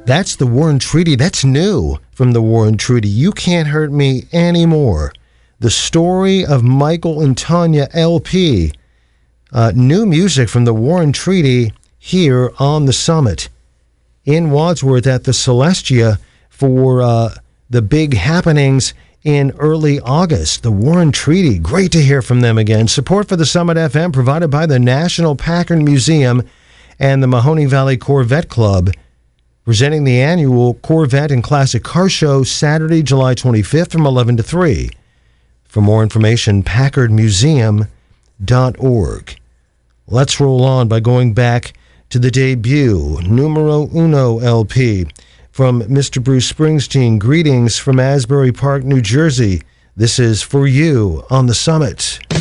That's the Warren Treaty. That's new from the Warren Treaty. You Can't Hurt Me Anymore. The Story of Michael and Tanya LP. New music from the Warren Treaty here on the Summit in Wadsworth at the Celestia for the big happenings in early August. The Warren Treaty. Great to hear from them again. Support for the Summit FM provided by the National Packard Museum and the Mahoney Valley Corvette Club, presenting the annual Corvette and Classic Car Show Saturday, July 25th from 11 to 3. For more information, packardmuseum.org. Let's roll on by going back to the debut, Numero Uno LP, from Mr. Bruce Springsteen. Greetings from Asbury Park, New Jersey. This is For You on the Summit.